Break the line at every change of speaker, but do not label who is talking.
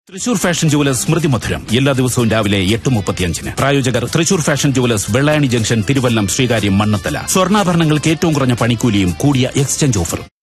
Thrissur fashion jewellers സ്മൃതി മധുരം എല്ലാ ദിവസവും രാവിലെ 8:35. പ്രായോജകർ Thrissur fashion jewellers Vellayani junction, Thiruvallam, Sreekaryam, Mannathala. സ്വർണ്ണാഭരണങ്ങൾക്ക് ഏറ്റവും കുറഞ്ഞ പണിക്കൂലിയും കൂടിയ എക്സ്ചേഞ്ച് ഓഫറും.